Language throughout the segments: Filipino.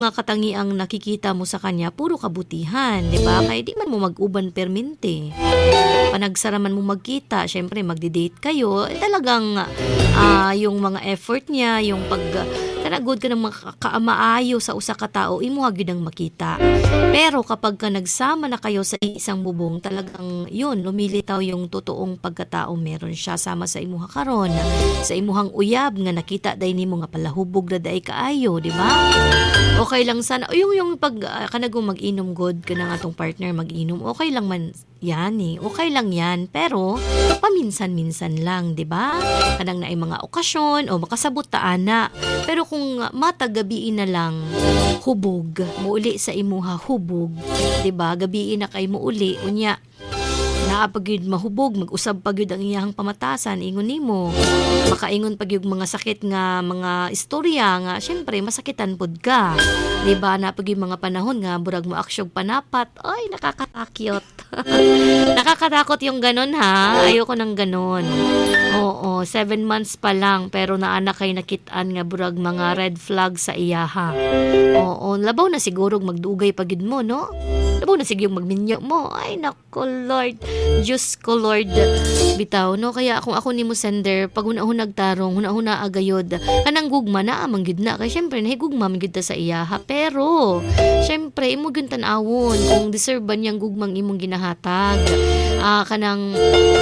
mga katangiang nakikita mo sa kanya, puro kabutihan, di ba? Kaya di man mo mag-uban permente. Panagsaraman mo magkita, syempre magdi-date kayo, talagang yung mga effort niya, yung kanagod ka ng kaamaayo sa usa ka tao, imo gyud ang makita. Pero kapag ka nagsama na kayo sa isang bubong, talagang yun, lumilitaw yung totoong pagkatao meron siya sama sa imuha karon, sa imuhang uyab nga nakita day nimo nga palahubog na day kaayo, di ba? Okay lang sana yung pag kanagong mag-inom god ka ng atong partner mag-inom, okay lang man yan okay lang yan, pero paminsan-minsan lang, di ba? Kanang naay mga okasyon o makasabot ta ana. Pero kung matagabiin na lang hubog, muuli sa imuha hubog, di ba? Gabiin na kay muuli unya naapagid mahubog, mag-usab pagyud ang iyahang pamatasan, ingon nimo. Makaingon pagyud mga sakit nga mga istorya nga syempre masakitan pod ka. Di ba? Napagyud mga panahon nga burag mo aksyog panapat. Ay, nakakatakot. Nakakatakot yung ganon ha. Ayoko ng ganon. Oo, 7 months pa lang pero naana kay nakitaan nga burag mga red flag sa iyaha. Oo, labaw na siguro magdugay pagyud mo, no? Labaw na siguro magminyo mo. Ay, nako Lord. Diyos ko Lord, bitaw, no? Kaya kung ako ni mo sender, pag hunahunag tarong, hunahuna agayod, kanang gugma na amang gid na. Kaya syempre, nahigugma magid ta sa iyaha. Pero, syempre, imo gyud tan-awon kung deserve ba niyang gugmang imong ginahatag. Kanang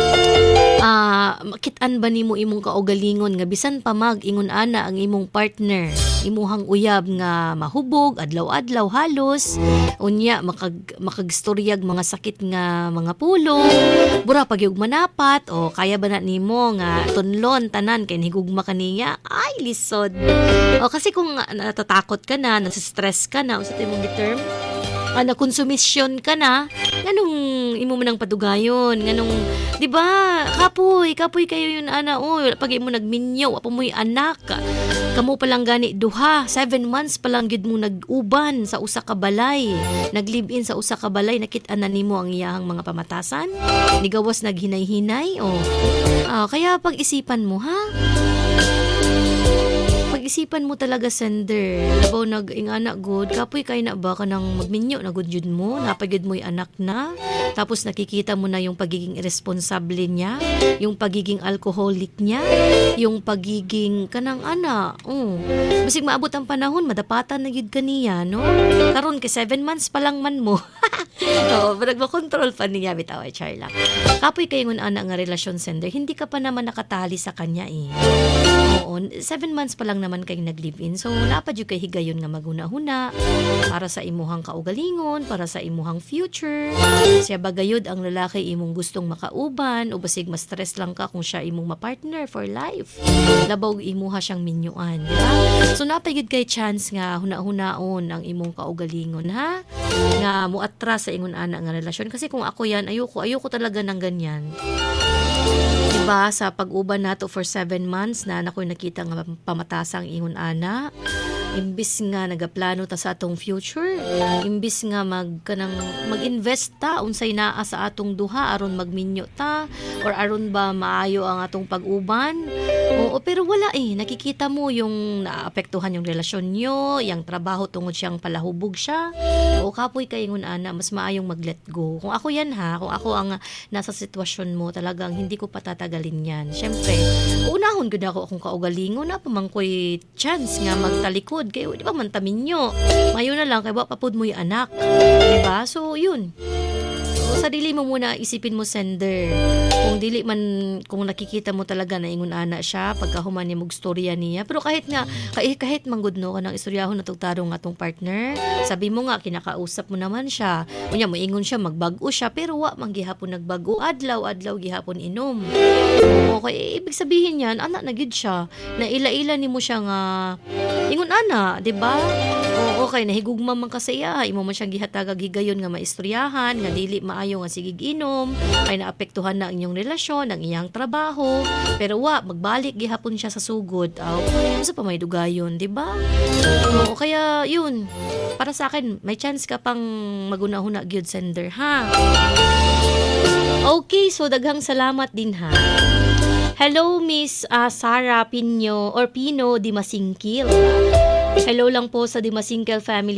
makitaan ba nimo imong kaugalingon nga bisan pa mag-ingon ana ang imong partner, imuhang uyab nga mahubog, adlaw-adlaw halos, unya makagstoryag mga sakit nga mga pulo, bura pagyug manapat, o kaya ba na nimo nga tunlon tanan kay higugma kaniya, ay lisod. O kasi kung natatakot ka na, nasa-stress ka na, unsa imong term? Na konsumisyon ka na, nganong imo man ang padugayon, nganong, di ba, kapoy kayo yun ana, pag imo nagminyo, apo mo'y anak, kamo palang gani duha, 7 months palang gid mo nag-uban sa usa ka balay, nag-live-in sa usa ka balay, nakit-an na nimo ang iyahang mga pamatasan, nigawas naghinay-hinay, kaya pag-isipan mo, ha? Pag-isipan mo talaga sender, labaw nag-ingana good, kapoy kay na ba ka nang magminyo na good yun mo, napagid mo'y anak na, tapos nakikita mo na yung pagiging irresponsable niya, yung pagiging alcoholic niya, yung pagiging kanang basig maabot ang panahon, madapatan na yun kaniya, no? Karon kay 7 months pa lang man mo. Nagmakontrol pa niya, bitaw ay Charla. Kapoy kayo nga ana nga relasyon sender, hindi ka pa naman nakatali sa kanya Oo, 7 months pa lang naman kayong nag-live-in. So, napad yung kay higayon nga maguna-huna para sa imuhang kaugalingon, para sa imuhang future. Siya bagayod ang lalaki imong gustong makauban o basig mas stress lang ka kung siya imong ma-partner for life. Labaw imuha siyang minyuan, di ba? So, napagid kay chance nga huna-hunaon ang imong kaugalingon, ha? Nga muatras sa ingon ana nga relasyon. Kasi kung ako yan, ayoko talaga ng ganyan. Diba, sa pag-uban nato for 7 months na nakoy nakita nga pamatasang ingon ana, imbis nga nagaplano ta sa atong future, imbis nga mag-invest ta unsay naa sa atong duha aron magminyo ta or aron ba maayo ang atong pag-uban. Pero wala nakikita mo yung naapektuhan yung relasyon nyo, yung trabaho tungod siyang palahubog siya. Kapoy kaingon ana, mas maayong mag-let go. Kung ako yan kung ako ang nasa sitwasyon mo, talagang hindi ko patatagalin yan. Syempre, unahon gud ako akong kaugalingon na pamangkoy chance nga magtalikod kayo, di ba man taminyo. Mayo na lang kay wa papud mo yung anak. Di ba? So, yun. So, sa dili mo muna isipin mo sender. Kung nakikita mo talaga na ingon ana siya, pagkahuman niya mong storya niya. Pero kahit manggod no ka ng istoryahon na tugtarong atong partner, sabi mo nga, kinakausap mo naman siya. Unya, moingon siya, magbago siya, pero wa man gihapon nagbago. Adlaw gihapon inom. Okay, ibig sabihin yan, anak na gid siya. Naila-ila ni mo siya nga, ingon ana, di ba? Okay, nahigugma man ka sa iya. Imo man siyang gihatagag higayon nga maistoryahan, nga dili maayo nga sigig inom, kay naapektuhan na ang inyong relasyon, ang iyang trabaho, pero magbalik gihapon siya sa sugod. Usa pa may dugayon, di ba? Kaya yun, para sa akin, may chance ka pang magunahuna gyud sender, ha? Okay, so daghang salamat din, ha? Hello, Miss Sarah Pino di Masingkil. Hello lang po sa Dimasingkel family